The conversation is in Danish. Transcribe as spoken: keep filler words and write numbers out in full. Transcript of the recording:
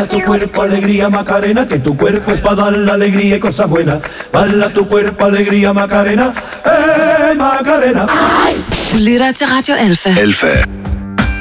Baila tu cuerpo, alegría, Macarena, que tu cuerpo es para dar la alegría y cosas buenas. Baila tu cuerpo, alegría, Macarena, eh, Macarena. Du lytter til Radio Alfa. Alfa.